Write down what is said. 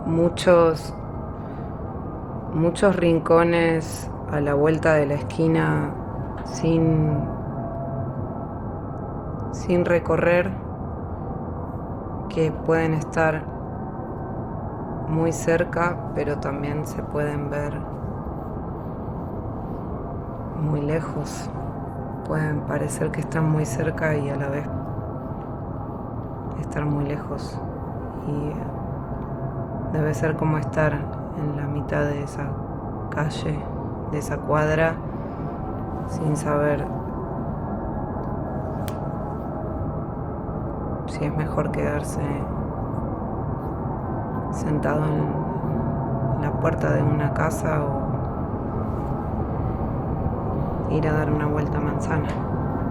muchos, muchos rincones a la vuelta de la esquina sin recorrer, que pueden estar muy cerca, pero también se pueden ver muy lejos. Pueden parecer que están muy cerca y a la vez estar muy lejos. Y debe ser como estar en la mitad de esa calle, de esa cuadra, sin saber si es mejor quedarse sentado en la puerta de una casa o ir a dar una vuelta a manzana.